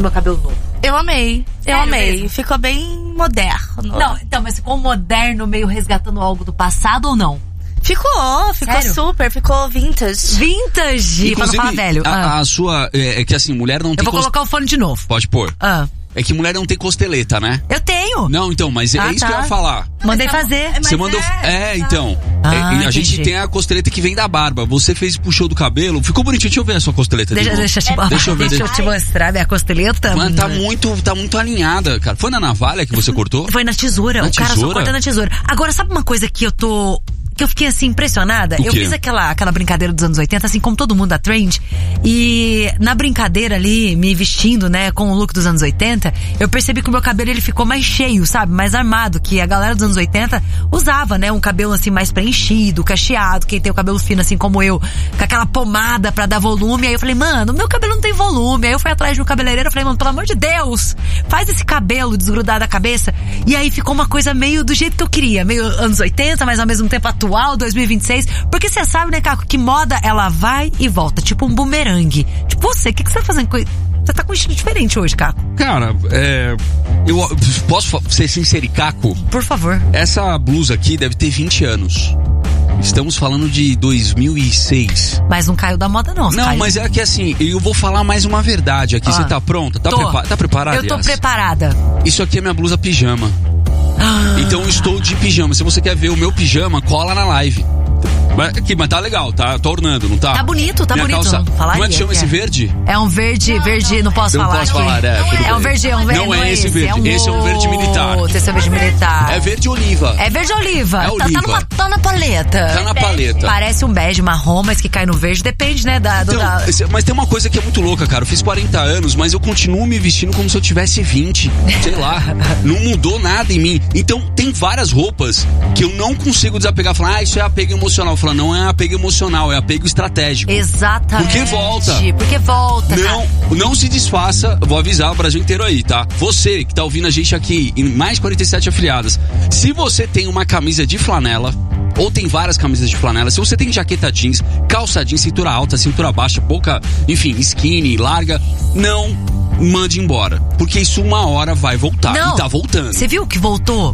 do meu cabelo novo? Eu amei. Sério mesmo? Ficou bem moderno. Não, então, mas ficou moderno, meio resgatando algo do passado ou não? Ficou Sério? super, ficou vintage. Vintage, pra não falar velho. A sua... É que assim, mulher não tem... Eu vou colocar o fone de novo. Pode pôr. É que mulher não tem costeleta, né? Eu tenho. Não, então, mas é isso que eu ia falar. Mandei fazer. Você mandou... então. A gente tem a costeleta que vem da barba. Você puxou do cabelo. Ficou bonitinho. Deixa eu ver a sua costeleta. Deixa eu te mostrar minha costeleta. Mano, tá muito alinhada, cara. Foi na navalha que você cortou? Foi na tesoura. O cara só corta na tesoura. Agora, sabe uma coisa que eu fiquei assim impressionada? Eu fiz aquela brincadeira dos anos 80, assim como todo mundo da Trend. E na brincadeira ali, me vestindo, né, com o look dos anos 80, eu percebi que o meu cabelo ele ficou mais cheio, sabe? Mais armado, que a galera dos anos 80 usava, né? Um cabelo assim mais preenchido, cacheado, quem tem o cabelo fino assim como eu, com aquela pomada pra dar volume. Aí eu falei, mano, meu cabelo não tem volume. Aí eu fui atrás de um cabeleireiro e falei, mano, pelo amor de Deus, faz esse cabelo desgrudar da cabeça. E aí ficou uma coisa meio do jeito que eu queria, meio anos 80, mas ao mesmo tempo atual, 2026, porque você sabe, né, Caco, que moda ela vai e volta, tipo um bumerangue. Tipo você, o que você tá fazendo com... Você tá com um estilo diferente hoje, Caco. Cara, eu posso ser sincero, Caco? Por favor. Essa blusa aqui deve ter 20 anos. Estamos falando de 2006. Mas não caiu da moda não. Não, mas é que assim, eu vou falar mais uma verdade aqui. Você tá pronta? Tá preparada? Eu tô preparada. Isso aqui é minha blusa pijama. Então eu estou de pijama. Se você quer ver o meu pijama, cola na live. Mas tá legal, tá ornando, não tá? Tá bonito, tá minha bonito. Calça... Falar Como é que chama esse verde? É um verde, não posso falar. Não posso falar, é um verde, Não é esse verde, esse é um verde militar. Esse é um verde militar. É verde oliva. É verde oliva. É oliva. Tá na paleta. Tá na paleta. Parece um bege marrom, mas que cai no verde, depende, né? Mas tem uma coisa que é muito louca, cara. Eu fiz 40 anos, mas eu continuo me vestindo como se eu tivesse 20. Sei lá. Não mudou nada em mim. Então, tem várias roupas que eu não consigo desapegar. Falar, isso é apego emocional. Falar, não é apego emocional, é apego estratégico. Exatamente. Porque volta. Não se desfaça. Vou avisar o Brasil inteiro aí, tá? Você que tá ouvindo a gente aqui em mais 47 afiliadas. Se você tem uma camisa de flanela, ou tem várias camisas de flanela, se você tem jaqueta jeans, calça jeans, cintura alta, cintura baixa, boca, enfim, skinny, larga, não mande embora. Porque isso uma hora vai voltar. Não, e tá voltando. Você viu que voltou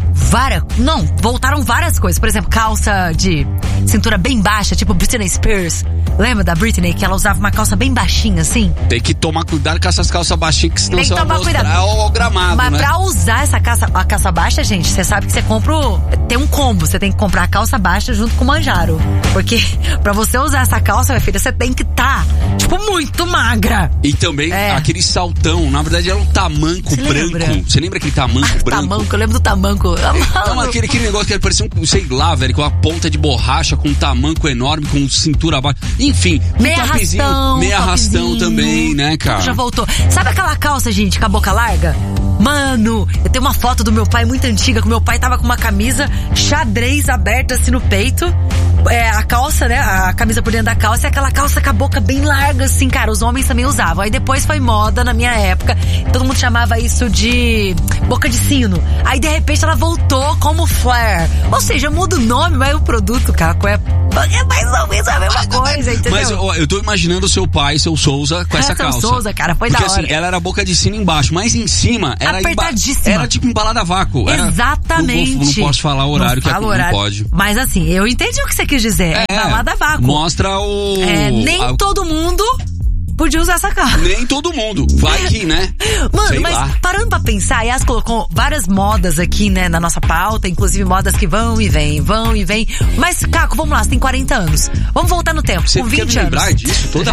voltaram várias coisas. Por exemplo, calça de cintura bem baixa, tipo Britney Spears. Lembra da Britney, que ela usava uma calça bem baixinha, assim? Tem que tomar cuidado com essas calças baixinhas, que senão você vai mostrar o gramado, mas né? Pra usar a calça baixa, gente, você sabe que você compra tem um combo. Você tem que comprar a calça baixa junto com o manjaro. Porque pra você usar essa calça, minha filha, você tem que tipo, muito magra. E também aquele saltão, na verdade era um tamanco branco. Você lembra aquele tamanco branco? Tamanco, eu lembro do tamanco. Não, aquele negócio que parecia sei lá, velho, com uma ponta de borracha, com um tamanco enorme, com cintura baixa. Enfim, meio arrastão também, né, cara? Já voltou. Sabe aquela calça, gente, com a boca larga? Mano, eu tenho uma foto do meu pai muito antiga, que meu pai tava com uma camisa xadrez aberta assim no peito. A calça, né? A camisa por dentro da calça, e aquela calça com a boca bem larga, assim, cara. Os homens também usavam. Aí depois foi moda na minha época. Todo mundo chamava isso de boca de sino. Aí de repente ela voltou como flare. Ou seja, muda o nome, mas o produto, Caco, é mais ou menos a mesma coisa, entendeu? Mas eu tô imaginando o seu pai, seu Souza, com essa calça. Seu Souza, cara, foi porque, da hora. Assim, ela era boca de sino embaixo, mas em cima era apertadíssima. Era tipo embalada a vácuo. Exatamente. Não posso falar o horário, que não pode. Mas assim, eu entendi o que você quis dizer. Embalada a vácuo. Mostra o... nem todo mundo podia usar essa calça. Nem todo mundo. Vai que, né? Mano, sei mas lá. Parando pra pensar, a Yas colocou várias modas aqui, né, na nossa pauta, inclusive modas que vão e vêm. Mas, Caco, vamos lá, você tem 40 anos. Vamos voltar no tempo, Você com 20 quer me lembrar anos. disso toda